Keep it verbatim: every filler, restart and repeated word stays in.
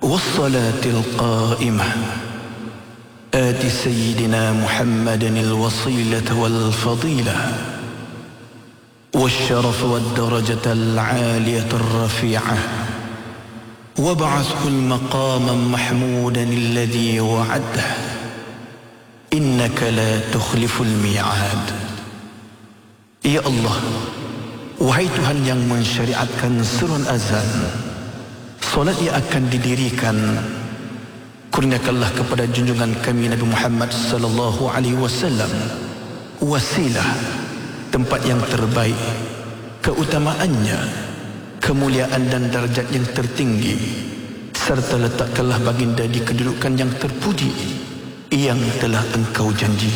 والصلاة القائمة آت سيدنا محمد الوصيلة والفضيلة والشرف والدرجة العالية الرفيعة وابعثه المقاما محمودا الذي وعده إنك لا تخلف الميعاد. Ya Allah, wahai Tuhan yang mensyariatkan seruan azan, solat yang akan didirikan, kurniakanlah kepada junjungan kami Nabi Muhammad sallallahu alaihi wasallam wasilah, tempat yang terbaik, keutamaannya, kemuliaan dan darjat yang tertinggi, serta letakkanlah baginda di kedudukan yang terpuji yang telah engkau janji.